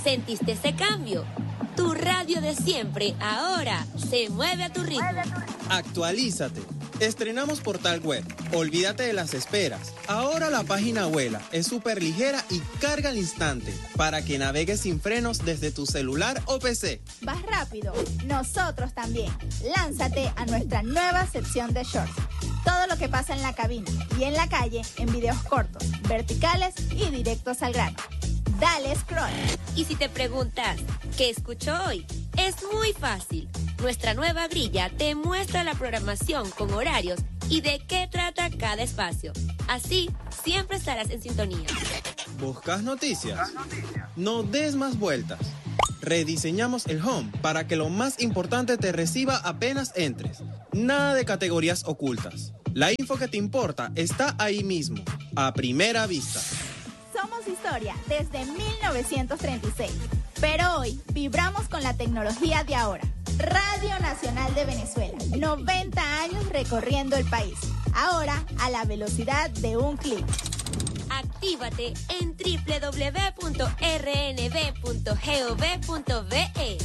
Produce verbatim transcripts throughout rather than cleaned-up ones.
¿Sentiste ese cambio? Tu radio de siempre ahora se mueve a tu ritmo. Actualízate. Estrenamos portal web. Olvídate de las esperas. Ahora la página vuela, es súper ligera y carga al instante para que navegues sin frenos desde tu celular o P C. ¿Vas rápido? Nosotros también. Lánzate a nuestra nueva sección de shorts. Todo lo que pasa en la cabina y en la calle en videos cortos, verticales y directos al grano. Dale scroll. Y si te preguntas, ¿qué escucho hoy? Es muy fácil. Nuestra nueva grilla te muestra la programación con horarios y de qué trata cada espacio. Así, siempre estarás en sintonía. ¿Buscas noticias? No des más vueltas. Rediseñamos el home para que lo más importante te reciba apenas entres. Nada de categorías ocultas. La info que te importa está ahí mismo, a primera vista. Somos historia desde mil novecientos treinta y seis, pero hoy vibramos con la tecnología de ahora. Radio Nacional de Venezuela, noventa años recorriendo el país. Ahora a la velocidad de un clic. Actívate en doble u doble u doble u punto r n b punto gov punto b e.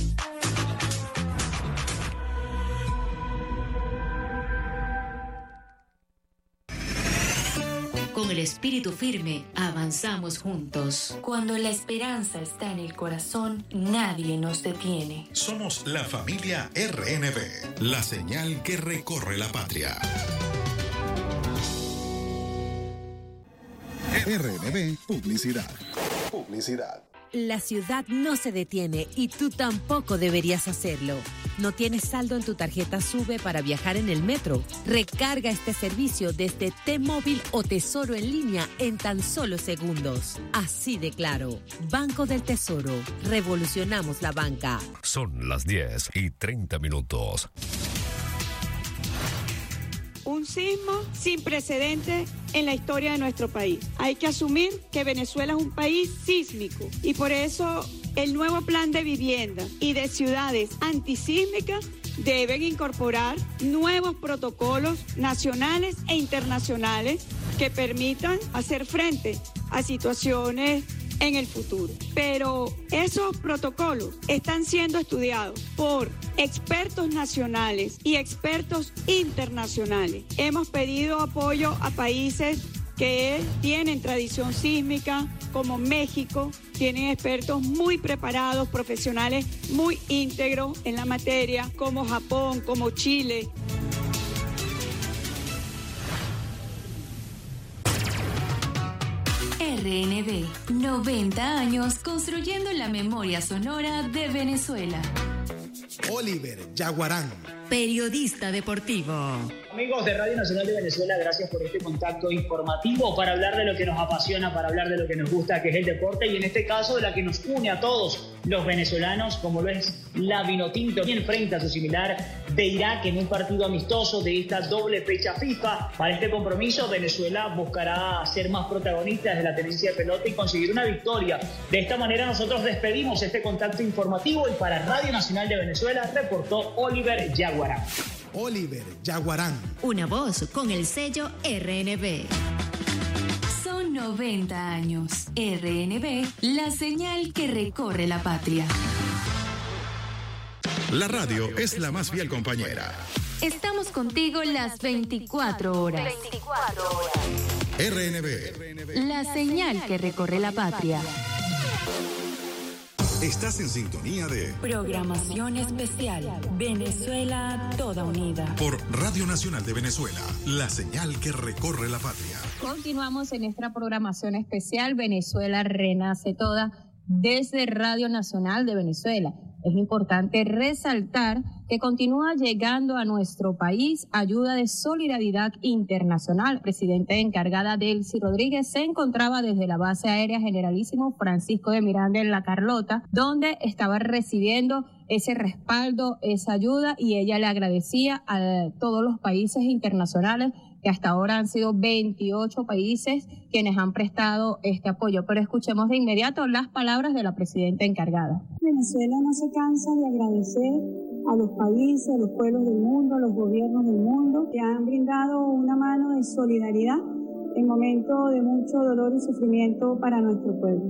Con el espíritu firme, avanzamos juntos. Cuando la esperanza está en el corazón, nadie nos detiene. Somos la familia R N B, la señal que recorre la patria. R N B Publicidad. Publicidad. La ciudad no se detiene y tú tampoco deberías hacerlo. ¿No tienes saldo en tu tarjeta SUBE para viajar en el metro? Recarga este servicio desde T-Móvil o Tesoro en línea en tan solo segundos. Así de claro. Banco del Tesoro. Revolucionamos la banca. Son las diez y treinta minutos. Un sismo sin precedentes en la historia de nuestro país. Hay que asumir que Venezuela es un país sísmico y por eso el nuevo plan de vivienda y de ciudades antisísmicas deben incorporar nuevos protocolos nacionales e internacionales que permitan hacer frente a situaciones en el futuro. Pero esos protocolos están siendo estudiados por expertos nacionales y expertos internacionales. Hemos pedido apoyo a países que tienen tradición sísmica, como México, tienen expertos muy preparados, profesionales muy íntegros en la materia, como Japón, como Chile. R N B, noventa años construyendo la memoria sonora de Venezuela. Oliver Yaguarán, periodista deportivo. Amigos de Radio Nacional de Venezuela, gracias por este contacto informativo para hablar de lo que nos apasiona, para hablar de lo que nos gusta, que es el deporte, y en este caso de la que nos une a todos los venezolanos, como lo es la Vinotinto, que enfrenta a su similar de Irak en un partido amistoso de esta doble fecha FIFA. Para este compromiso, Venezuela buscará ser más protagonista de la tenencia de pelota y conseguir una victoria. De esta manera nosotros despedimos este contacto informativo y para Radio Nacional de Venezuela reportó Oliver Yaguarán. Oliver Yaguarán. Una voz con el sello R N B. Son noventa años. R N B, la señal que recorre la patria. La radio es la más fiel compañera. Estamos contigo las veinticuatro horas. veinticuatro horas. R N B. La señal que recorre la patria. Estás en sintonía de Programación Especial Venezuela Toda Unida por Radio Nacional de Venezuela, la señal que recorre la patria. Continuamos en nuestra programación especial Venezuela Renace Toda desde Radio Nacional de Venezuela. Es importante resaltar que continúa llegando a nuestro país ayuda de solidaridad internacional. Presidenta encargada Delcy Rodríguez se encontraba desde la base aérea Generalísimo Francisco de Miranda en La Carlota, donde estaba recibiendo ese respaldo, esa ayuda, y ella le agradecía a todos los países internacionales, que hasta ahora han sido veintiocho países quienes han prestado este apoyo. Pero escuchemos de inmediato las palabras de la presidenta encargada. Venezuela no se cansa de agradecer a los países, a los pueblos del mundo, a los gobiernos del mundo que han brindado una mano de solidaridad en momentos de mucho dolor y sufrimiento para nuestro pueblo.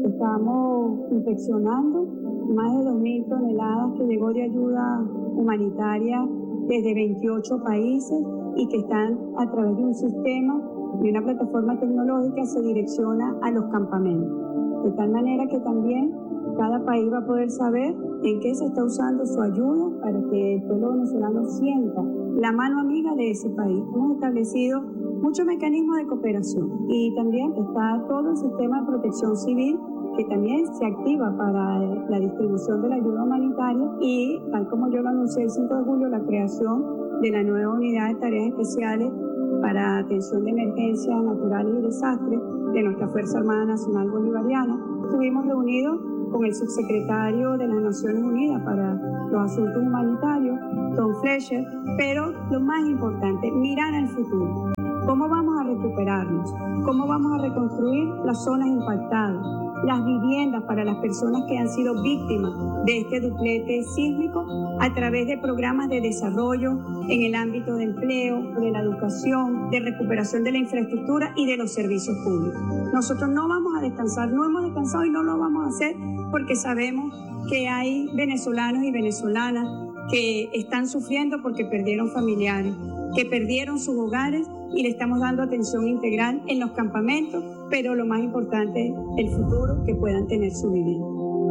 Estamos inspeccionando más de dos mil toneladas que llegó de ayuda humanitaria desde veintiocho países y que están a través de un sistema y una plataforma tecnológica se direcciona a los campamentos. De tal manera que también cada país va a poder saber en qué se está usando su ayuda para que el pueblo venezolano sienta la mano amiga de ese país. Hemos establecido muchos mecanismos de cooperación y también está todo el sistema de protección civil que también se activa para la distribución de la ayuda humanitaria y, tal como yo lo anuncié el cinco de julio, la creación de la nueva unidad de tareas especiales para atención de emergencias naturales y desastres de nuestra Fuerza Armada Nacional Bolivariana. Estuvimos reunidos con el subsecretario de las Naciones Unidas para los Asuntos Humanitarios, Tom Fletcher, pero lo más importante, mirar al futuro. ¿Cómo vamos a recuperarnos? ¿Cómo vamos a reconstruir las zonas impactadas? Las viviendas para las personas que han sido víctimas de este duplete sísmico a través de programas de desarrollo en el ámbito de empleo, de la educación, de recuperación de la infraestructura y de los servicios públicos. Nosotros no vamos a descansar, no hemos descansado y no lo vamos a hacer porque sabemos que hay venezolanos y venezolanas que están sufriendo porque perdieron familiares, que perdieron sus hogares y le estamos dando atención integral en los campamentos, pero lo más importante, el futuro que puedan tener su vivienda.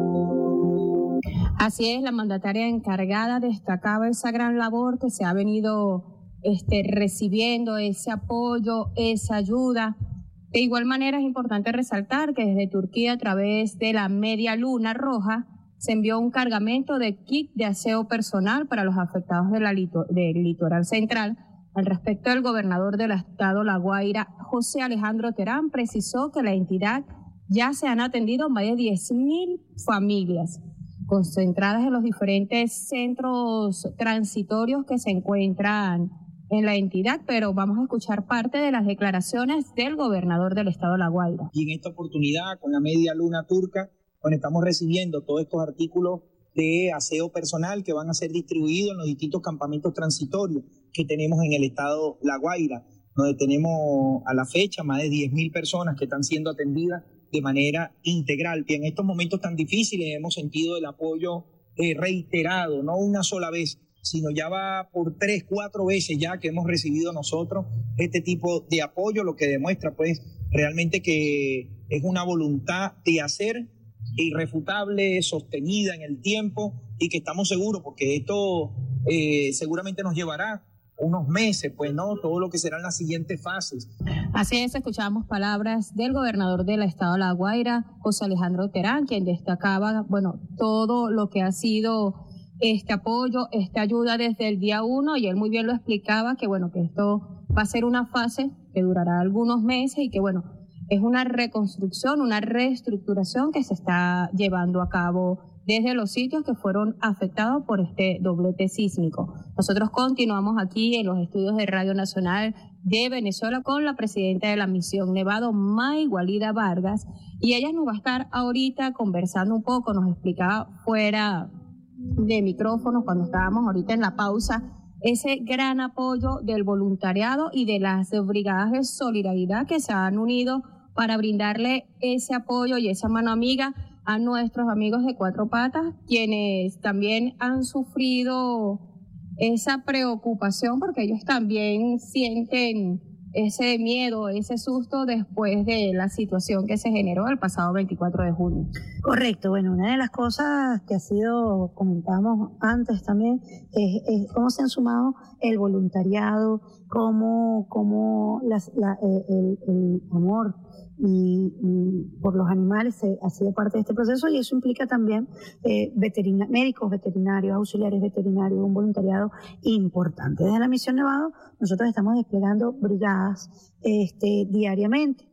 Así es, la mandataria encargada destacaba esa gran labor que se ha venido este, recibiendo, ese apoyo, esa ayuda. De igual manera es importante resaltar que desde Turquía, a través de la Media Luna Roja, se envió un cargamento de kit de aseo personal para los afectados de la lito- del litoral central. Al respecto, el gobernador del estado La Guaira, José Alejandro Terán, precisó que la entidad ya se han atendido más de diez mil familias concentradas en los diferentes centros transitorios que se encuentran en la entidad, pero vamos a escuchar parte de las declaraciones del gobernador del estado La Guaira. Y en esta oportunidad, con la Media Luna Turca, bueno, estamos recibiendo todos estos artículos de aseo personal que van a ser distribuidos en los distintos campamentos transitorios que tenemos en el estado La Guaira, donde tenemos a la fecha más de diez mil personas que están siendo atendidas de manera integral. Y en estos momentos tan difíciles hemos sentido el apoyo eh, reiterado, no una sola vez, sino ya va por tres, cuatro veces ya que hemos recibido nosotros este tipo de apoyo, lo que demuestra pues realmente que es una voluntad de hacer irrefutable, sostenida en el tiempo y que estamos seguros porque esto eh, seguramente nos llevará unos meses, pues no, todo lo que serán las siguientes fases. Así es, escuchamos palabras del gobernador del estado de La Guaira, José Alejandro Terán, quien destacaba, bueno, todo lo que ha sido este apoyo, esta ayuda desde el día uno, y él muy bien lo explicaba, que bueno, que esto va a ser una fase que durará algunos meses y que bueno, es una reconstrucción, una reestructuración que se está llevando a cabo desde los sitios que fueron afectados por este doblete sísmico. Nosotros continuamos aquí en los estudios de Radio Nacional de Venezuela con la presidenta de la Misión Nevado, May Walida Vargas, y ella nos va a estar ahorita conversando un poco, nos explicaba fuera de micrófonos cuando estábamos ahorita en la pausa, ese gran apoyo del voluntariado y de las brigadas de solidaridad que se han unido para brindarle ese apoyo y esa mano amiga a nuestros amigos de Cuatro Patas, quienes también han sufrido esa preocupación porque ellos también sienten ese miedo, ese susto después de la situación que se generó el pasado veinticuatro de junio. Correcto, bueno, una de las cosas que ha sido, comentábamos antes también, es, es cómo se han sumado el voluntariado, cómo, cómo las, la, el, el amor y, y por los animales se, ha sido parte de este proceso, y eso implica también eh, veterina, médicos veterinarios, auxiliares veterinarios, un voluntariado importante. Desde la Misión Nevado nosotros estamos desplegando brigadas este, diariamente.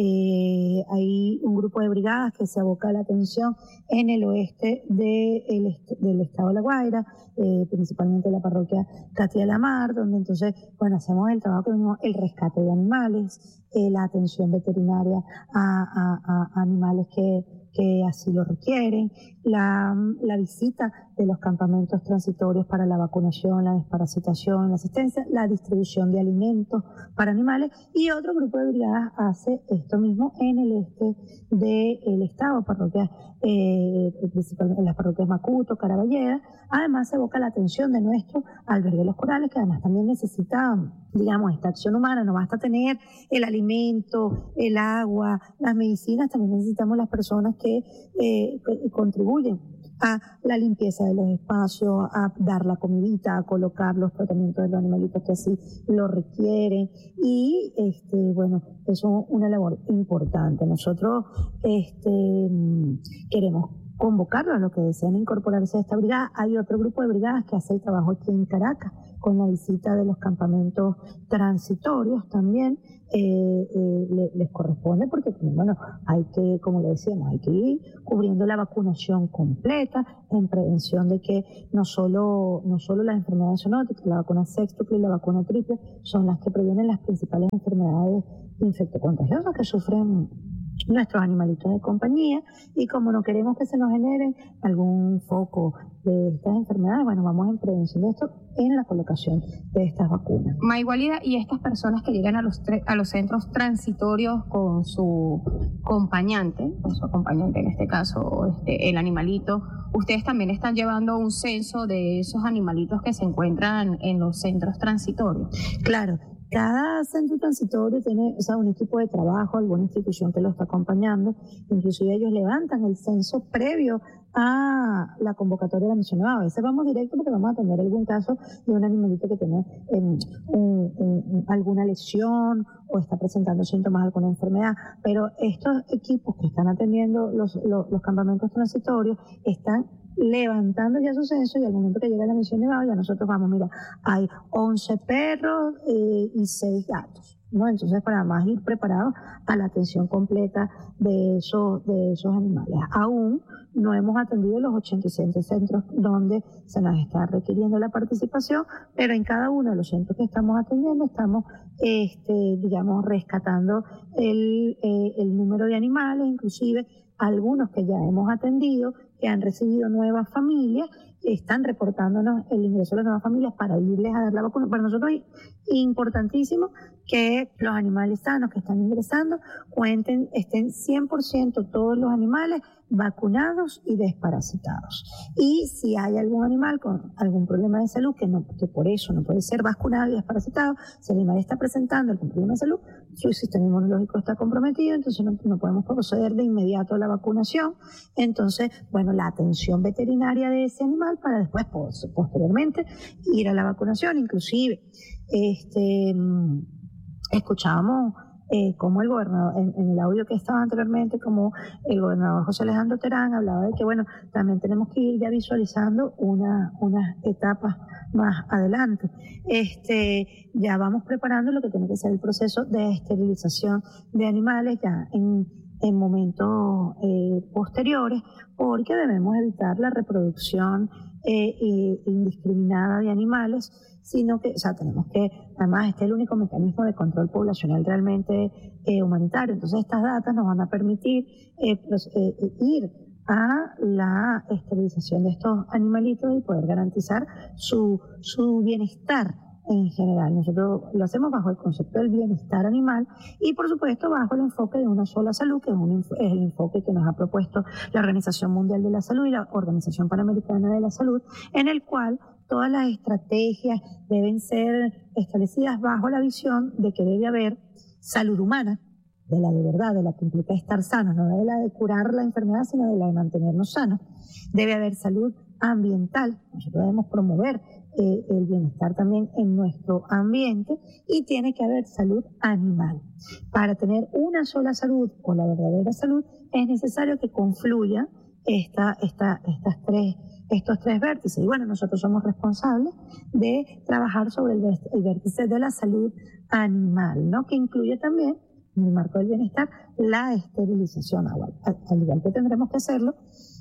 Eh, hay un grupo de brigadas que se aboca a la atención en el oeste de el est del estado de La Guaira, eh, principalmente la parroquia Catia de la Mar, donde entonces, bueno, hacemos el trabajo que vimos, el rescate de animales, eh, la atención veterinaria a, a, a animales que que así lo requieren, la, la visita de los campamentos transitorios para la vacunación, la desparasitación, la asistencia, la distribución de alimentos para animales, y otro grupo de brigadas hace esto mismo en el este del estado, parroquias, eh, principalmente en las parroquias Macuto, Caraballeda. Además se evoca la atención de nuestro albergue Los Corales, que además también necesita, digamos, esta acción humana. No basta tener el alimento, el agua, las medicinas, también necesitamos las personas que, eh, que contribuyen a la limpieza de los espacios, a dar la comidita, a colocar los tratamientos de los animalitos que así lo requieren. Y este, bueno, eso es una labor importante. Nosotros este, queremos convocarlos a los que desean incorporarse a esta brigada. Hay otro grupo de brigadas que hace el trabajo aquí en Caracas, con la visita de los campamentos transitorios también. Eh, eh, le, les corresponde porque, bueno, hay que, como le decíamos, hay que ir cubriendo la vacunación completa en prevención de que no solo, no solo las enfermedades zoonóticas, la vacuna sextuple y la vacuna triple son las que previenen las principales enfermedades infectocontagiosas que sufren nuestros animalitos de compañía, y como no queremos que se nos genere algún foco de estas enfermedades, bueno, vamos en prevención de esto en la colocación de estas vacunas. Maygualida, y estas personas que llegan a los a los centros transitorios con su acompañante, con su acompañante en este caso, este, el animalito, ustedes también están llevando un censo de esos animalitos que se encuentran en los centros transitorios. Claro. Cada centro transitorio tiene, o sea, un equipo de trabajo, alguna institución que lo está acompañando. Inclusive ellos levantan el censo previo a la convocatoria de la mencionada. A veces vamos directo porque vamos a tener algún caso de un animalito que tiene eh, un, un, un, alguna lesión o está presentando síntomas de alguna enfermedad. Pero estos equipos que están atendiendo los, los, los campamentos transitorios están levantando ya su censo, y al momento que llega la misión de Gao, ya nosotros vamos, mira, hay once perros eh, y seis gatos, ¿no? Entonces, para más ir preparados a la atención completa de esos, de esos animales. Aún no hemos atendido los ochenta y siete centros donde se nos está requiriendo la participación, pero en cada uno de los centros que estamos atendiendo estamos, este, digamos, rescatando el, eh, el número de animales, inclusive algunos que ya hemos atendido, que han recibido nuevas familias, están reportándonos el ingreso de las nuevas familias para irles a dar la vacuna. Para nosotros es importantísimo que los animales sanos que están ingresando cuenten, estén cien por ciento todos los animales vacunados y desparasitados. Y si hay algún animal con algún problema de salud que, no, que por eso no puede ser vacunado y desparasitado, si el animal está presentando algún problema de salud, su sistema inmunológico está comprometido, entonces no, no podemos proceder de inmediato a la vacunación. Entonces, bueno, la atención veterinaria de ese animal para después, posteriormente, ir a la vacunación. Inclusive, este, escuchábamos Eh, como el gobernador, en, en el audio que estaba anteriormente, como el gobernador José Alejandro Terán hablaba de que, bueno, también tenemos que ir ya visualizando una, unas etapas más adelante. Este, ya vamos preparando lo que tiene que ser el proceso de esterilización de animales ya en, en momentos eh, posteriores, porque debemos evitar la reproducción eh, indiscriminada de animales, sino que, o sea, tenemos que, además, este es el único mecanismo de control poblacional realmente eh, humanitario. Entonces, estas datas nos van a permitir eh, pues, eh, ir a la esterilización de estos animalitos y poder garantizar su, su bienestar en general. Nosotros lo hacemos bajo el concepto del bienestar animal y, por supuesto, bajo el enfoque de una sola salud, que es, un, es el enfoque que nos ha propuesto la Organización Mundial de la Salud y la Organización Panamericana de la Salud, en el cual todas las estrategias deben ser establecidas bajo la visión de que debe haber salud humana, de la de verdad, de la que implica estar sanos, no de la de curar la enfermedad, sino de la de mantenernos sanos. Debe haber salud ambiental, nosotros debemos promover eh, el bienestar también en nuestro ambiente, y tiene que haber salud animal. Para tener una sola salud, o la verdadera salud, es necesario que confluya esta, esta, estas tres estos tres vértices. Y bueno, nosotros somos responsables de trabajar sobre el, el vértice de la salud animal, ¿no? Que incluye también, en el marco del bienestar, la esterilización, al, al igual que tendremos que hacerlo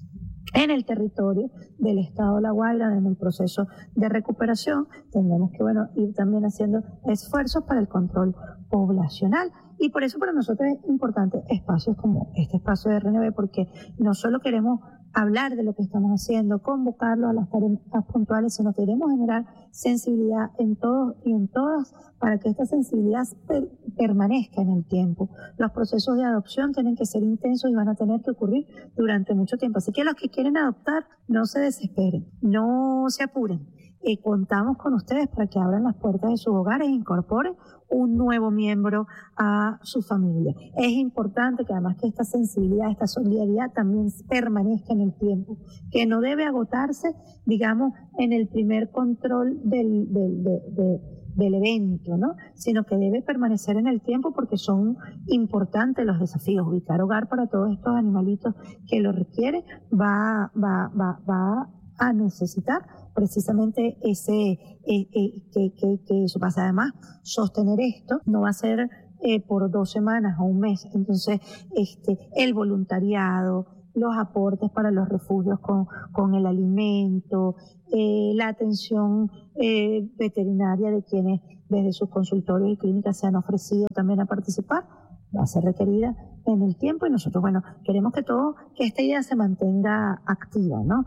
en el territorio del Estado de La Guaira, en el proceso de recuperación. Tendremos que, bueno, ir también haciendo esfuerzos para el control poblacional. Y por eso para nosotros es importante espacios como este espacio de R N B, porque no solo queremos hablar de lo que estamos haciendo, convocarlo a las tareas puntuales, sino que queremos generar sensibilidad en todos y en todas para que esta sensibilidad per permanezca en el tiempo. Los procesos de adopción tienen que ser intensos y van a tener que ocurrir durante mucho tiempo. Así que los que quieren adoptar, no se desesperen, no se apuren. Eh, contamos con ustedes para que abran las puertas de sus hogares e incorporen un nuevo miembro a su familia. Es importante que además que esta sensibilidad, esta solidaridad también permanezca en el tiempo, que no debe agotarse, digamos, en el primer control del, del, de, de, del evento, ¿no? Sino que debe permanecer en el tiempo porque son importantes los desafíos. Ubicar hogar para todos estos animalitos que lo requieren va, va, va, va a necesitar precisamente ese eh, eh, que, que, que eso pasa. Además, sostener esto no va a ser eh, por dos semanas o un mes. Entonces, este, el voluntariado, los aportes para los refugios con, con el alimento, eh, la atención eh, veterinaria de quienes desde sus consultorios y clínicas se han ofrecido también a participar, va a ser requerida en el tiempo, y nosotros, bueno, queremos que todo, que esta idea se mantenga activa, ¿no?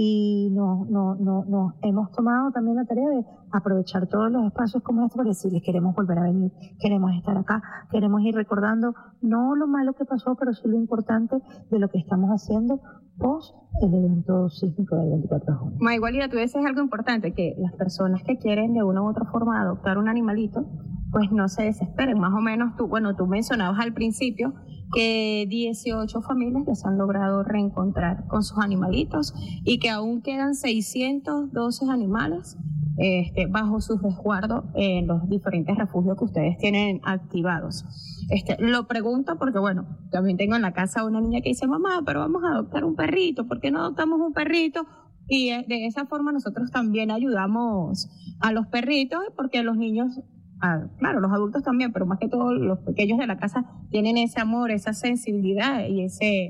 Y no, no, no, no, hemos tomado también la tarea de aprovechar todos los espacios como este para decirles, queremos volver a venir, queremos estar acá, queremos ir recordando no lo malo que pasó, pero sí lo importante de lo que estamos haciendo post el evento sísmico del veinticuatro de junio. Maigualida, tú dices algo importante, que las personas que quieren de una u otra forma adoptar un animalito, pues no se desesperen. Más o menos tú, bueno, tú mencionabas al principio que dieciocho familias ya se han logrado reencontrar con sus animalitos y que aún quedan seiscientos doce animales este, bajo su resguardo en los diferentes refugios que ustedes tienen activados. Este, lo pregunto porque, bueno, también tengo en la casa una niña que dice, mamá, pero vamos a adoptar un perrito, ¿por qué no adoptamos un perrito? Y de esa forma nosotros también ayudamos a los perritos, porque los niños, ah, claro, los adultos también, pero más que todo los pequeños de la casa tienen ese amor, esa sensibilidad y ese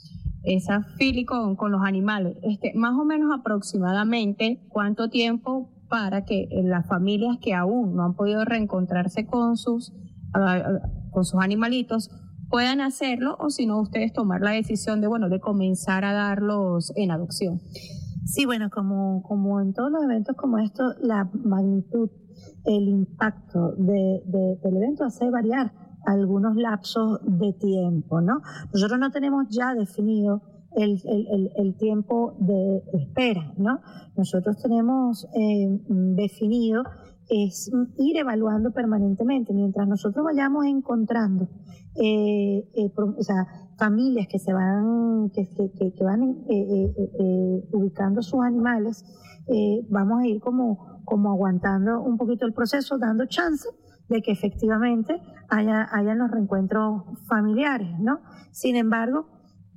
esa fili con, con los animales. Este, más o menos aproximadamente, ¿cuánto tiempo para que las familias que aún no han podido reencontrarse con sus, uh, con sus animalitos puedan hacerlo, o si no, ustedes tomar la decisión de, bueno, de comenzar a darlos en adopción? Sí, bueno, como, como en todos los eventos como estos, la magnitud, el impacto de, de, del evento hace variar algunos lapsos de tiempo, ¿no? Nosotros no tenemos ya definido el, el, el, el tiempo de espera, ¿no? Nosotros tenemos eh, definido es ir evaluando permanentemente, mientras nosotros vayamos encontrando eh, eh, o sea, familias que se van que, que, que van eh, eh, eh, ubicando sus animales, eh, vamos a ir como, como aguantando un poquito el proceso, dando chance de que efectivamente haya, hayan los reencuentros familiares, ¿no? Sin embargo,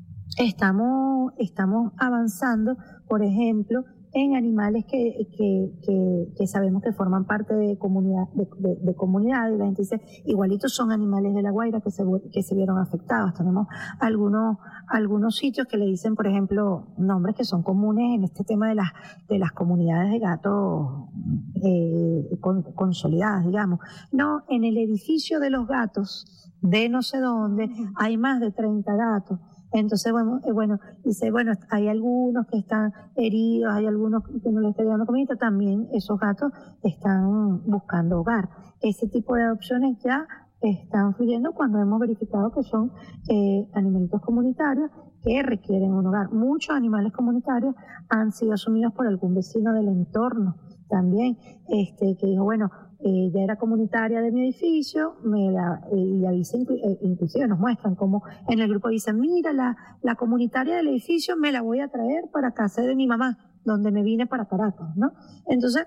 estamos, estamos avanzando, por ejemplo, en animales que, que, que, que sabemos que forman parte de comunidad, de, de, de comunidad, y la gente dice, igualitos son animales de La Guaira que se, que se vieron afectados. Tenemos algunos, algunos sitios que le dicen, por ejemplo, nombres que son comunes en este tema de las, de las comunidades de gatos eh, con, consolidadas, digamos. No, en el edificio de los gatos de no sé dónde hay más de treinta gatos. Entonces, bueno, eh, bueno, dice, bueno, hay algunos que están heridos, hay algunos que no les está dando comida, también esos gatos están buscando hogar. Ese tipo de adopciones ya están fluyendo cuando hemos verificado que son eh, animalitos comunitarios que requieren un hogar. Muchos animales comunitarios han sido asumidos por algún vecino del entorno también, este, que dijo, bueno, Eh, ya era comunitaria de mi edificio, me la, eh, y ahí se, eh, inclusive nos muestran como en el grupo dicen, mira, la, la comunitaria del edificio me la voy a traer para casa de mi mamá, donde me vine para Caracas, ¿no? Entonces,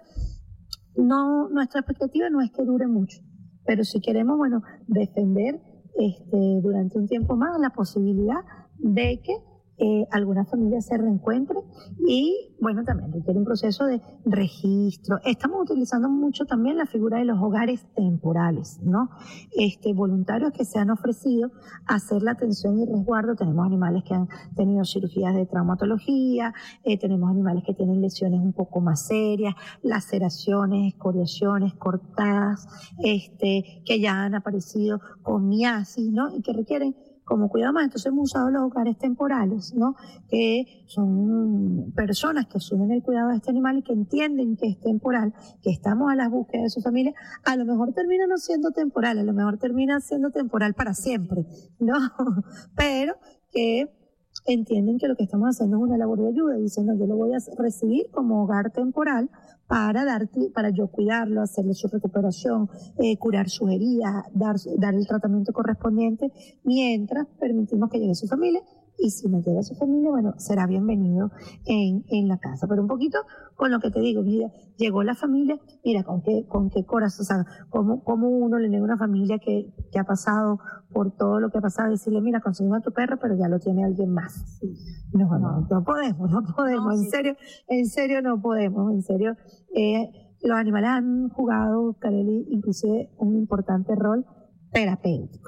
no, nuestra expectativa no es que dure mucho, pero si queremos, bueno, defender este, durante un tiempo más la posibilidad de que eh, algunas familias se reencuentren y, bueno, también requiere un proceso de registro. Estamos utilizando mucho también la figura de los hogares temporales, ¿no? Este, voluntarios que se han ofrecido a hacer la atención y resguardo. Tenemos animales que han tenido cirugías de traumatología, eh, tenemos animales que tienen lesiones un poco más serias, laceraciones, escoriaciones, cortadas, este, que ya han aparecido con miasis, ¿no? Y que requieren como cuidado más. Entonces hemos usado los hogares temporales, ¿no? Que son personas que asumen el cuidado de este animal y que entienden que es temporal, que estamos a la búsqueda de su familia. A lo mejor termina no siendo temporal, a lo mejor termina siendo temporal para siempre, ¿no? Pero que entienden que lo que estamos haciendo es una labor de ayuda y dicen, no, yo lo voy a recibir como hogar temporal para dar, para yo cuidarlo, hacerle su recuperación, eh, curar sus heridas, dar, dar el tratamiento correspondiente, mientras permitimos que llegue su familia. Y si no llega su familia, bueno, será bienvenido en, en la casa. Pero un poquito con lo que te digo, mira, llegó la familia, mira, con qué, con qué corazón, o sea, cómo, cómo uno le niega a una familia que, que ha pasado por todo lo que ha pasado, decirle, mira, conseguimos a tu perro, pero ya lo tiene alguien más. No, no, no podemos, no podemos, no, en sí. serio, en serio no podemos, en serio. Eh, los animales han jugado, Kareli, inclusive un importante rol terapéutico.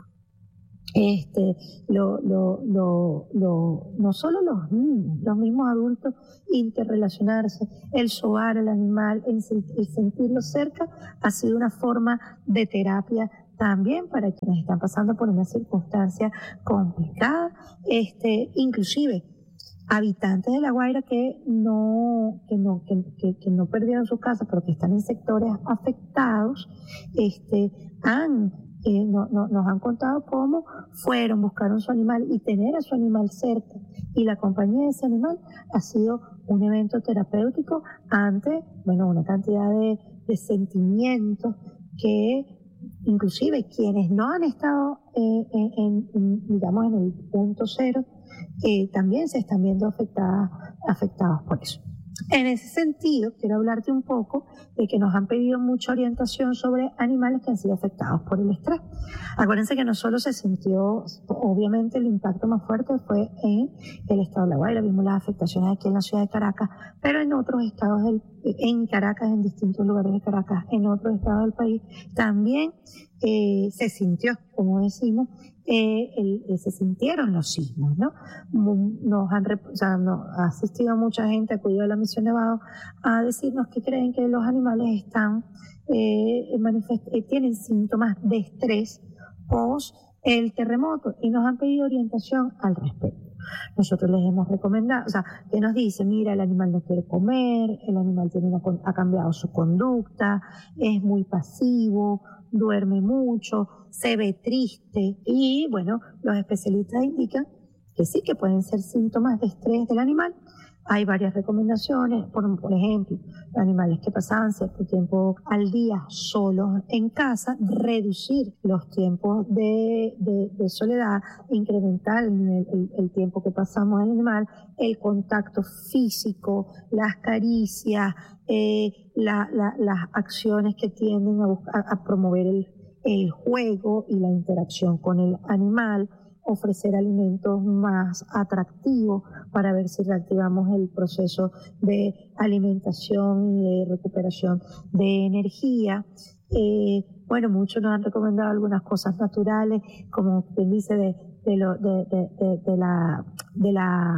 Este, lo, lo, lo, lo, no solo los niños, los mismos adultos, interrelacionarse, el sobar al animal, el, el sentirlo cerca, ha sido una forma de terapia también para quienes están pasando por una circunstancia complicada, este, inclusive habitantes de La Guaira que no, que no, que, que, que no perdieron sus casas, pero que están en sectores afectados, este, han Eh, no, no, nos han contado cómo fueron, buscaron su animal y tener a su animal cerca y la compañía de ese animal ha sido un evento terapéutico ante, bueno, una cantidad de, de sentimientos que inclusive quienes no han estado eh, en, en, digamos, en el punto cero, eh, también se están viendo afectadas, afectados por eso. En ese sentido, quiero hablarte un poco de que nos han pedido mucha orientación sobre animales que han sido afectados por el estrés. Acuérdense que no solo se sintió, obviamente el impacto más fuerte fue en el estado de La Guaira, vimos las afectaciones aquí en la ciudad de Caracas, pero en otros estados, del, en Caracas, en distintos lugares de Caracas, en otros estados del país, también eh, se sintió, como decimos, Eh, el, el, se sintieron los sismos, ¿no? Nos han, o sea, no, ha asistido mucha gente, ha acudido a la Misión Nevado a decirnos que creen que los animales están, eh, manifest- eh, tienen síntomas de estrés post el terremoto y nos han pedido orientación al respecto. Nosotros les hemos recomendado, o sea, que nos dice, mira, el animal no quiere comer, el animal tiene una, ha cambiado su conducta, es muy pasivo, duerme mucho, se ve triste y, bueno, los especialistas indican que sí, que pueden ser síntomas de estrés del animal. Hay varias recomendaciones, por, por ejemplo, animales que pasaban cierto tiempo al día solos en casa, reducir los tiempos de, de, de soledad, incrementar el, el, el tiempo que pasamos en el animal, el contacto físico, las caricias, eh, la, la, las acciones que tienden a, buscar, a promover el, el juego y la interacción con el animal, ofrecer alimentos más atractivos para ver si reactivamos el proceso de alimentación y de recuperación de energía. Eh, bueno, muchos nos han recomendado algunas cosas naturales, como quien dice, de, de, lo, de, de, de, de la, de la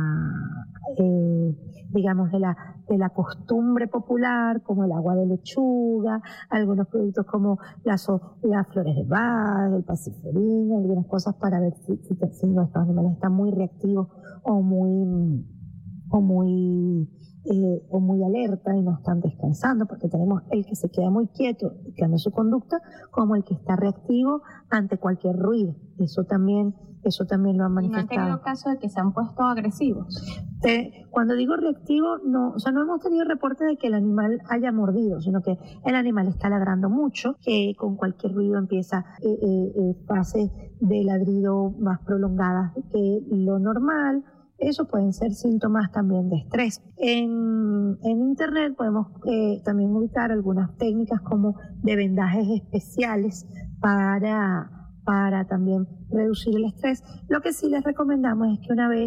eh, digamos, de la, de la costumbre popular, como el agua de lechuga, algunos productos como las, las flores de Bach, el pasiferín, algunas cosas para ver si, si, si nuestros animales están muy reactivos o muy, o muy, eh, o muy alerta y no están descansando, porque tenemos el que se queda muy quieto y cambia su conducta, como el que está reactivo ante cualquier ruido. Eso también, eso también lo han manifestado. ¿Y no han tenido caso de que se han puesto agresivos? Eh, cuando digo reactivo, no, o sea, no hemos tenido reporte de que el animal haya mordido, sino que el animal está ladrando mucho, que con cualquier ruido empieza eh, eh, fases de ladrido más prolongadas que lo normal. Eso pueden ser síntomas también de estrés. En, en internet podemos eh, también ubicar algunas técnicas como de vendajes especiales para, para también reducir el estrés. Lo que sí les recomendamos es que una vez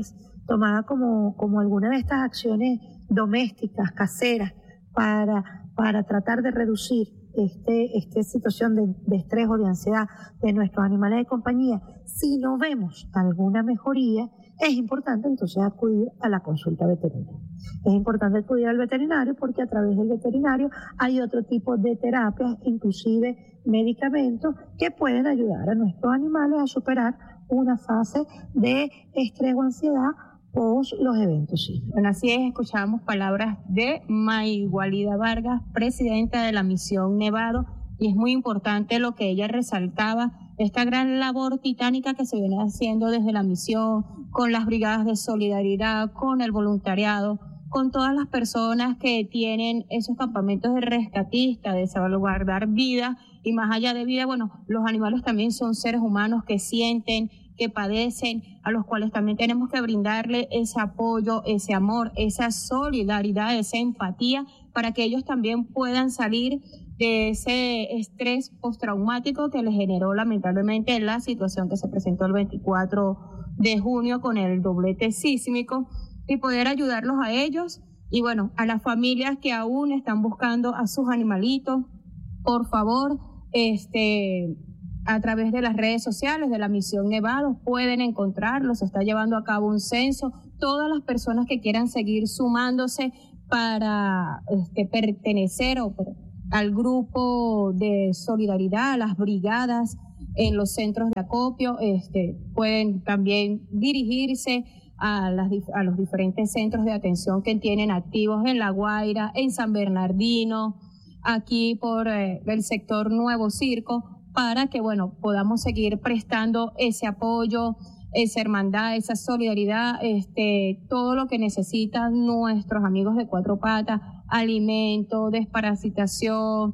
tomada como, como alguna de estas acciones domésticas, caseras, para, para tratar de reducir este, esta situación de, de estrés o de ansiedad de nuestros animales de compañía, si no vemos alguna mejoría, es importante entonces acudir a la consulta veterinaria. Es importante acudir al veterinario porque a través del veterinario hay otro tipo de terapias, inclusive medicamentos, que pueden ayudar a nuestros animales a superar una fase de estrés o ansiedad post los eventos sísmicos. Bueno, así es, escuchábamos palabras de Maigualida Vargas, presidenta de la Misión Nevado, y es muy importante lo que ella resaltaba, esta gran labor titánica que se viene haciendo desde la misión, con las brigadas de solidaridad, con el voluntariado, con todas las personas que tienen esos campamentos de rescatista, de salvaguardar vida, y más allá de vida, bueno, los animales también son seres humanos que sienten, que padecen, a los cuales también tenemos que brindarle ese apoyo, ese amor, esa solidaridad, esa empatía, para que ellos también puedan salir de ese estrés postraumático que les generó lamentablemente la situación que se presentó el veinticuatro de junio con el doblete sísmico, y poder ayudarlos a ellos y bueno, a las familias que aún están buscando a sus animalitos. Por favor, este, a través de las redes sociales de la Misión Nevado pueden encontrarlos, se está llevando a cabo un censo, todas las personas que quieran seguir sumándose para este, pertenecer o al grupo de solidaridad, a las brigadas en los centros de acopio, este, pueden también dirigirse a, las, a los diferentes centros de atención que tienen activos en La Guaira, en San Bernardino, aquí por eh, el sector Nuevo Circo, para que, bueno, podamos seguir prestando ese apoyo, esa hermandad, esa solidaridad, este, todo lo que necesitan nuestros amigos de Cuatro Patas, alimento, desparasitación,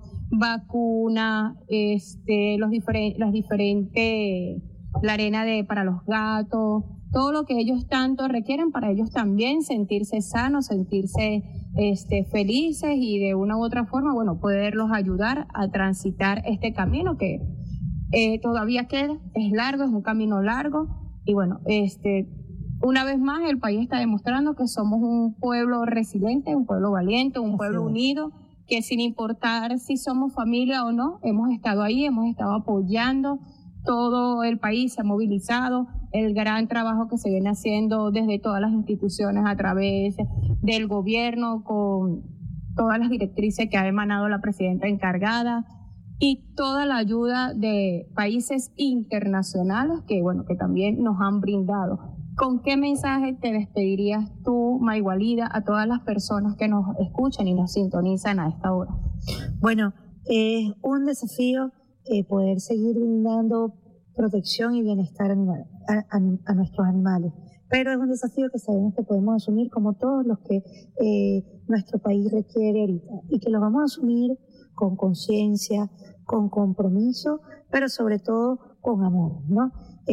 vacuna, este, los diferentes, las diferentes, la arena de para los gatos, todo lo que ellos tanto requieren para ellos también sentirse sanos, sentirse este, felices y de una u otra forma, bueno, poderlos ayudar a transitar este camino que eh, todavía queda, es largo, es un camino largo. Y bueno, este, una vez más el país está demostrando que somos un pueblo resiliente, un pueblo valiente, un pueblo unido, que sin importar si somos familia o no, hemos estado ahí, hemos estado apoyando, todo el país se ha movilizado, el gran trabajo que se viene haciendo desde todas las instituciones a través del gobierno, con todas las directrices que ha emanado la presidenta encargada, y toda la ayuda de países internacionales que, bueno, que también nos han brindado. ¿Con qué mensaje te despedirías tú, Maigualida, a todas las personas que nos escuchan y nos sintonizan a esta hora? Bueno, es un desafío eh, poder seguir brindando protección y bienestar animal, a, a, a nuestros animales, pero es un desafío que sabemos que podemos asumir como todos los que eh, nuestro país requiere ahorita, y que lo vamos a asumir con conciencia, con compromiso, pero sobre todo con amor, ¿no?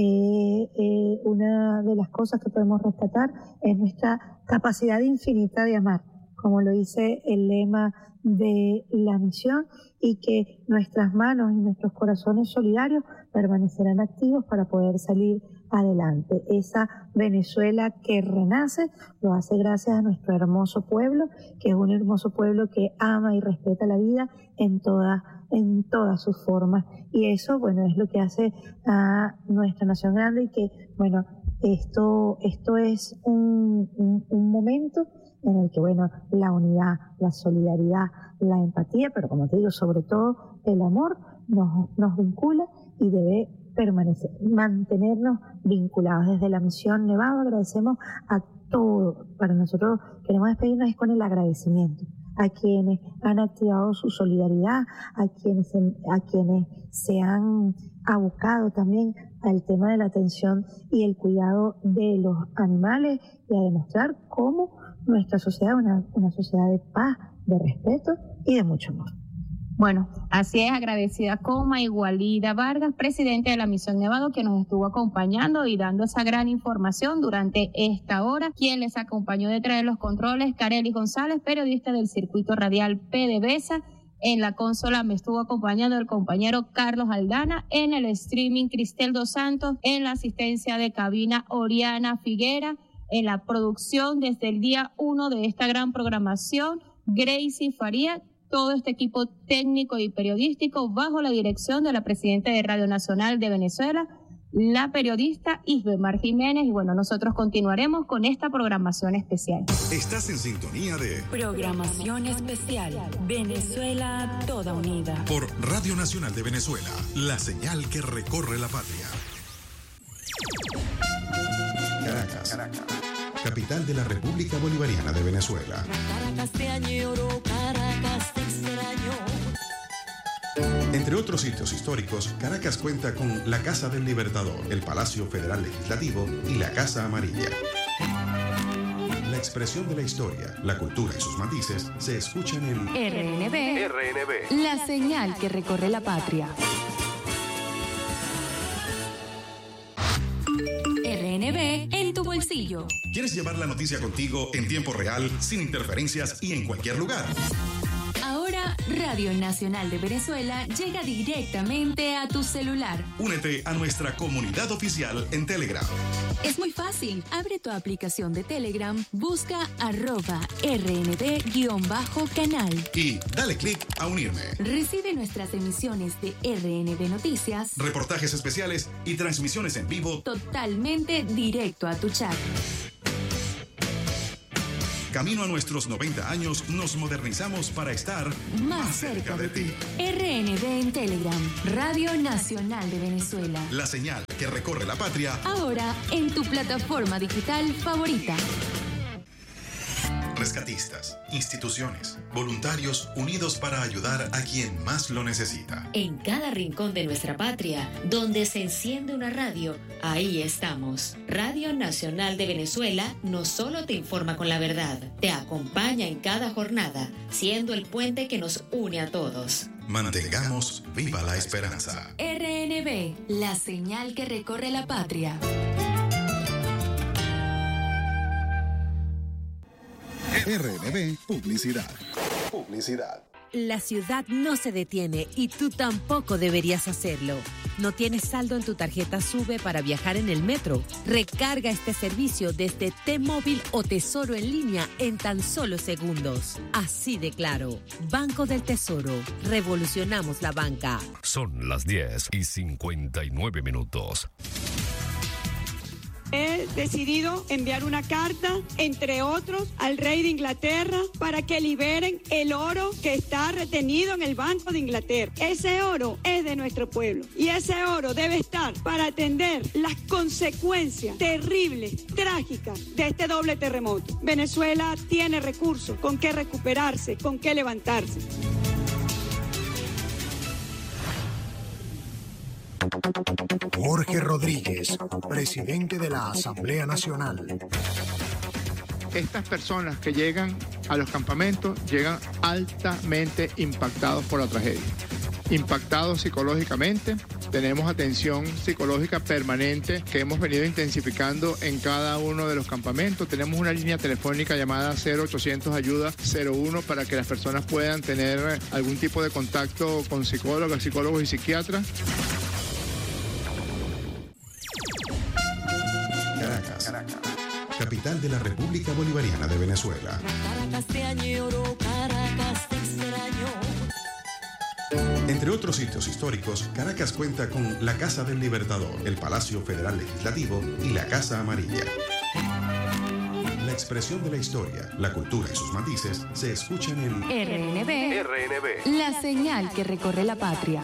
Eh, eh, una de las cosas que podemos rescatar es nuestra capacidad infinita de amar, como lo dice el lema de la misión, y que nuestras manos y nuestros corazones solidarios permanecerán activos para poder salir adelante. Esa Venezuela que renace lo hace gracias a nuestro hermoso pueblo, que es un hermoso pueblo que ama y respeta la vida en todas en todas sus formas, y eso, bueno, es lo que hace a nuestra nación grande, y que, bueno, esto esto es un, un, un momento en el que, bueno, la unidad, la solidaridad, la empatía, pero como te digo, sobre todo el amor nos, nos vincula y debe permanecer, mantenernos vinculados. Desde la Misión Nevado agradecemos a todos. Para nosotros queremos despedirnos es con el agradecimiento a quienes han activado su solidaridad, a quienes, a quienes se han abocado también al tema de la atención y el cuidado de los animales, y a demostrar cómo nuestra sociedad es una, una sociedad de paz, de respeto y de mucho amor. Bueno, así es, agradecida con Maigualida Vargas, presidente de la Misión Nevado, que nos estuvo acompañando y dando esa gran información durante esta hora. Quien les acompañó detrás de los controles, Kareli González, periodista del Circuito Radial PDVSA. En la consola me estuvo acompañando el compañero Carlos Aldana, en el streaming Cristel Dos Santos, en la asistencia de cabina Oriana Figuera, en la producción desde el día uno de esta gran programación, Gracie Faría, todo este equipo técnico y periodístico bajo la dirección de la presidenta de Radio Nacional de Venezuela, la periodista Isbemar Jiménez. Y bueno, nosotros continuaremos con esta programación especial. Estás en sintonía de Programación Especial Venezuela Toda Unida por Radio Nacional de Venezuela, la señal que recorre la patria. Caracas, Caracas, capital de la República Bolivariana de Venezuela. Caracas te añoro, Caracas te extraño. Entre otros sitios históricos, Caracas cuenta con la Casa del Libertador, el Palacio Federal Legislativo y la Casa Amarilla. La expresión de la historia, la cultura y sus matices se escuchan en R N B, R N B, la señal que recorre la patria. R N B en tu bolsillo. ¿Quieres llevar la noticia contigo en tiempo real, sin interferencias y en cualquier lugar? Ahora, Radio Nacional de Venezuela llega directamente a tu celular. Únete a nuestra comunidad oficial en Telegram. Es muy fácil. Abre tu aplicación de Telegram, busca arroba rnb-canal. Y dale clic a unirme. Recibe nuestras emisiones de R N B Noticias, reportajes especiales y transmisiones en vivo totalmente directo a tu chat. Camino a nuestros noventa años, nos modernizamos para estar más, más cerca, cerca de ti. R N B en Telegram, Radio Nacional de Venezuela. La señal que recorre la patria. Ahora en tu plataforma digital favorita. Rescatistas, instituciones, voluntarios unidos para ayudar a quien más lo necesita. En cada rincón de nuestra patria, donde se enciende una radio, ahí estamos. Radio Nacional de Venezuela no solo te informa con la verdad, te acompaña en cada jornada, siendo el puente que nos une a todos. Mantengamos viva la esperanza. R N B, la señal que recorre la patria. R N B Publicidad. Publicidad. La ciudad no se detiene y tú tampoco deberías hacerlo. ¿No tienes saldo en tu tarjeta SUBE para viajar en el metro? Recarga este servicio desde T-Móvil o Tesoro en línea en tan solo segundos. Así de claro. Banco del Tesoro. Revolucionamos la banca. Son las diez y cincuenta y nueve minutos. He decidido enviar una carta, entre otros, al rey de Inglaterra para que liberen el oro que está retenido en el Banco de Inglaterra. Ese oro es de nuestro pueblo y ese oro debe estar para atender las consecuencias terribles, trágicas de este doble terremoto. Venezuela tiene recursos con qué recuperarse, con qué levantarse. Jorge Rodríguez, presidente de la Asamblea Nacional. Estas personas que llegan a los campamentos llegan altamente impactados por la tragedia, impactados psicológicamente. Tenemos atención psicológica permanente que hemos venido intensificando en cada uno de los campamentos. Tenemos una línea telefónica llamada cero ochocientos ayuda cero uno para que las personas puedan tener algún tipo de contacto con psicólogos, psicólogos y psiquiatras. Caracas, Caracas, capital de la República Bolivariana de Venezuela. Caracas te añoro, Caracas te extraño. Entre otros sitios históricos, Caracas cuenta con la Casa del Libertador, el Palacio Federal Legislativo y la Casa Amarilla. La expresión de la historia, la cultura y sus matices se escuchan en R N B, R N B, la señal que recorre la patria.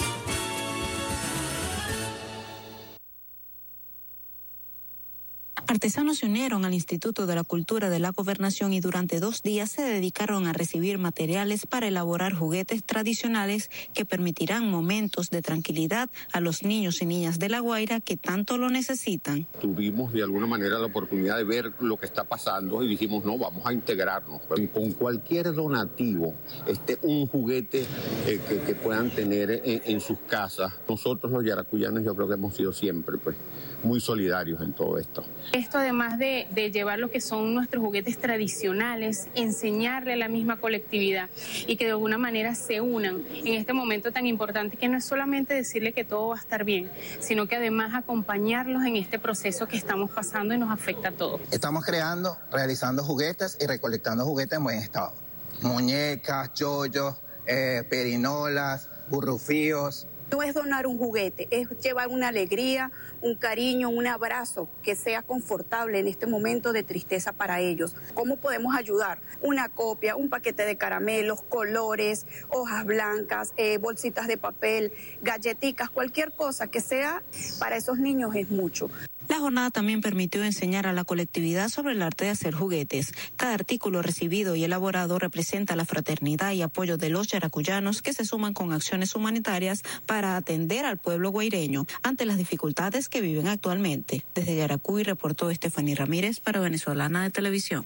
Artesanos se unieron al Instituto de la Cultura de la Gobernación y durante dos días se dedicaron a recibir materiales para elaborar juguetes tradicionales que permitirán momentos de tranquilidad a los niños y niñas de La Guaira que tanto lo necesitan. Tuvimos de alguna manera la oportunidad de ver lo que está pasando y dijimos, no, vamos a integrarnos. Con cualquier donativo, este, un juguete eh, que, que puedan tener en, en sus casas. Nosotros los yaracuyanos yo creo que hemos sido siempre pues muy solidarios en todo esto. Esto además de, de llevar lo que son nuestros juguetes tradicionales, enseñarle a la misma colectividad y que de alguna manera se unan en este momento tan importante, que no es solamente decirle que todo va a estar bien, sino que además acompañarlos en este proceso que estamos pasando y nos afecta a todos. Estamos creando, realizando juguetes y recolectando juguetes en buen estado. Muñecas, yoyos, eh, perinolas, burrufíos. No es donar un juguete, es llevar una alegría, un cariño, un abrazo que sea confortable en este momento de tristeza para ellos. ¿Cómo podemos ayudar? Una copia, un paquete de caramelos, colores, hojas blancas, eh, bolsitas de papel, galletitas, cualquier cosa que sea para esos niños es mucho. La jornada también permitió enseñar a la colectividad sobre el arte de hacer juguetes. Cada artículo recibido y elaborado representa la fraternidad y apoyo de los yaracuyanos que se suman con acciones humanitarias para atender al pueblo guaireño ante las dificultades que viven actualmente. Desde Yaracuy reportó Estefanía Ramírez para Venezolana de Televisión.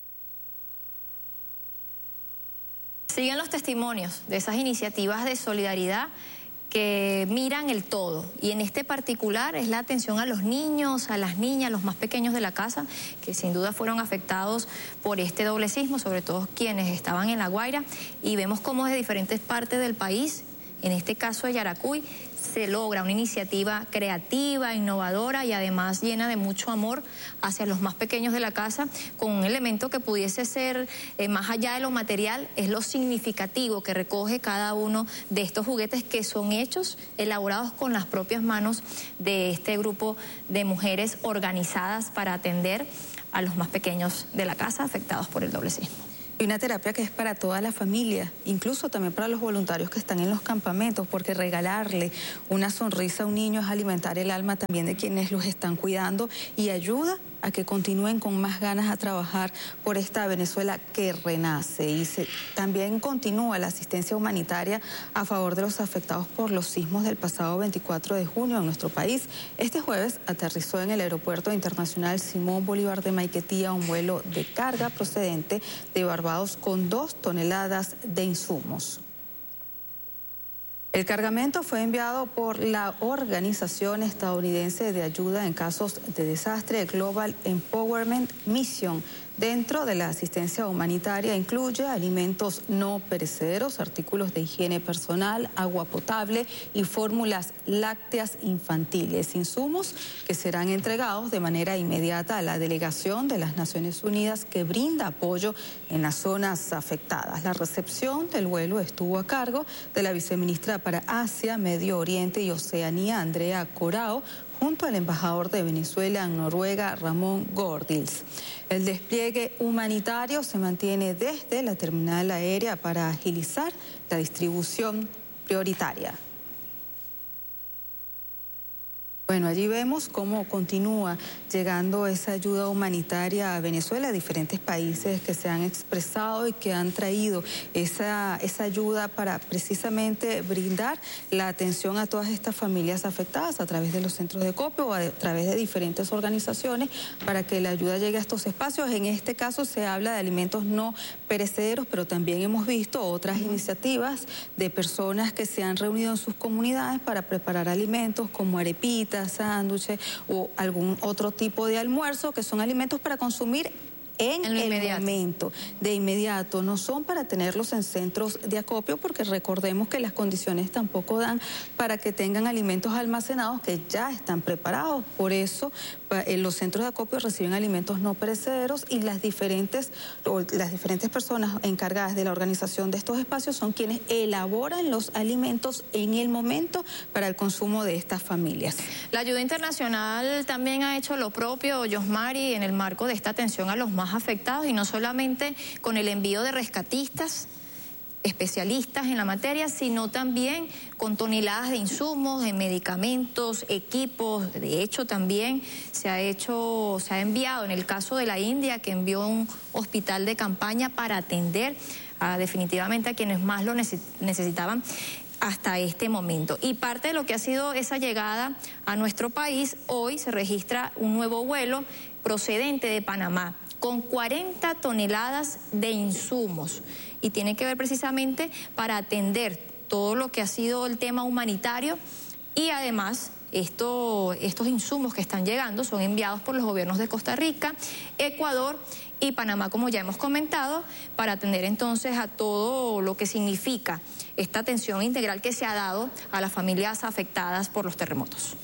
Siguen los testimonios de esas iniciativas de solidaridad que miran el todo, y en este particular es la atención a los niños, a las niñas, los más pequeños de la casa, que sin duda fueron afectados por este doble sismo, sobre todo quienes estaban en La Guaira, y vemos cómo de diferentes partes del país, en este caso de Yaracuy, se logra una iniciativa creativa, innovadora y además llena de mucho amor hacia los más pequeños de la casa, con un elemento que pudiese ser eh, más allá de lo material, es lo significativo que recoge cada uno de estos juguetes que son hechos, elaborados con las propias manos de este grupo de mujeres organizadas para atender a los más pequeños de la casa afectados por el doble sismo. Y una terapia que es para toda la familia, incluso también para los voluntarios que están en los campamentos, porque regalarle una sonrisa a un niño es alimentar el alma también de quienes los están cuidando y ayuda a que continúen con más ganas a trabajar por esta Venezuela que renace. Y se, también continúa la asistencia humanitaria a favor de los afectados por los sismos del pasado veinticuatro de junio en nuestro país. Este jueves aterrizó en el Aeropuerto Internacional Simón Bolívar de Maiquetía un vuelo de carga procedente de Barbados con dos toneladas de insumos. El cargamento fue enviado por la Organización Estadounidense de Ayuda en Casos de Desastre, Global Empowerment Mission. Dentro de la asistencia humanitaria incluye alimentos no perecederos, artículos de higiene personal, agua potable y fórmulas lácteas infantiles, insumos que serán entregados de manera inmediata a la delegación de las Naciones Unidas que brinda apoyo en las zonas afectadas. La recepción del vuelo estuvo a cargo de la viceministra para Asia, Medio Oriente y Oceanía, Andrea Corao, junto al embajador de Venezuela en Noruega, Ramón Gordils. El despliegue humanitario se mantiene desde la terminal aérea para agilizar la distribución prioritaria. Bueno, allí vemos cómo continúa llegando esa ayuda humanitaria a Venezuela, a diferentes países que se han expresado y que han traído esa, esa ayuda para precisamente brindar la atención a todas estas familias afectadas a través de los centros de acopio o a través de diferentes organizaciones para que la ayuda llegue a estos espacios. En este caso se habla de alimentos no perecederos, pero también hemos visto otras iniciativas de personas que se han reunido en sus comunidades para preparar alimentos como arepitas, sándwiches o algún otro tipo de almuerzo que son alimentos para consumir en el, el momento, de inmediato, no son para tenerlos en centros de acopio porque recordemos que las condiciones tampoco dan para que tengan alimentos almacenados que ya están preparados. Por eso en los centros de acopio reciben alimentos no perecederos y las diferentes, las diferentes personas encargadas de la organización de estos espacios son quienes elaboran los alimentos en el momento para el consumo de estas familias. La ayuda internacional también ha hecho lo propio, Yosmari, en el marco de esta atención a los más afectados y no solamente con el envío de rescatistas, especialistas en la materia, sino también con toneladas de insumos, de medicamentos, equipos. De hecho, también se ha hecho, se ha enviado, en el caso de la India, que envió un hospital de campaña para atender a, definitivamente a quienes más lo necesitaban hasta este momento. Y parte de lo que ha sido esa llegada a nuestro país, hoy se registra un nuevo vuelo procedente de Panamá, con cuarenta toneladas de insumos y tiene que ver precisamente para atender todo lo que ha sido el tema humanitario y además Esto, estos insumos que están llegando son enviados por los gobiernos de Costa Rica, Ecuador y Panamá, como ya hemos comentado, para atender entonces a todo lo que significa esta atención integral que se ha dado a las familias afectadas por los terremotos.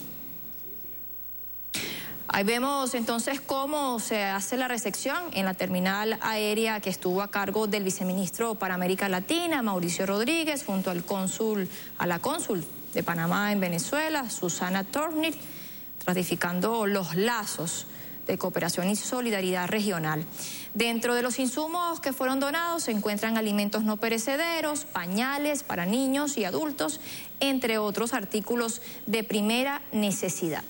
Ahí vemos entonces cómo se hace la recepción en la terminal aérea que estuvo a cargo del viceministro para América Latina, Mauricio Rodríguez, junto al cónsul, a la cónsul de Panamá en Venezuela, Susana Tornit, ratificando los lazos de cooperación y solidaridad regional. Dentro de los insumos que fueron donados se encuentran alimentos no perecederos, pañales para niños y adultos, entre otros artículos de primera necesidad.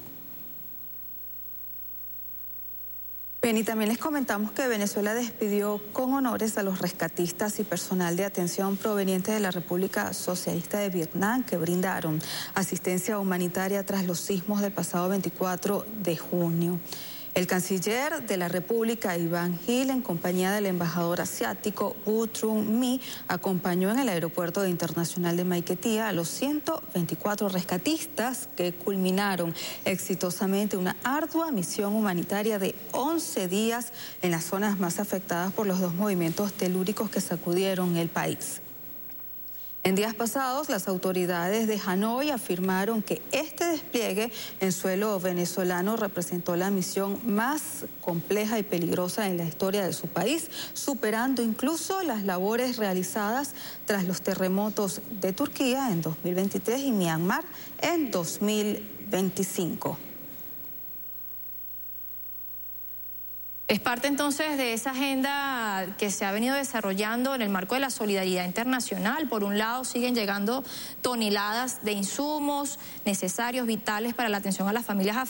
Bien, y también les comentamos que Venezuela despidió con honores a los rescatistas y personal de atención proveniente de la República Socialista de Vietnam que brindaron asistencia humanitaria tras los sismos del pasado veinticuatro de junio. El canciller de la República, Iván Gil, en compañía del embajador asiático Wu Trung Mi, acompañó en el aeropuerto internacional de Maiquetía a los ciento veinticuatro rescatistas que culminaron exitosamente una ardua misión humanitaria de once días en las zonas más afectadas por los dos movimientos telúricos que sacudieron el país. En días pasados, las autoridades de Hanoi afirmaron que este despliegue en suelo venezolano representó la misión más compleja y peligrosa en la historia de su país, superando incluso las labores realizadas tras los terremotos de Turquía en dos mil veintitrés y Myanmar en dos mil veinticinco. Es parte entonces de esa agenda que se ha venido desarrollando en el marco de la solidaridad internacional. Por un lado, siguen llegando toneladas de insumos necesarios, vitales para la atención a las familias afectadas.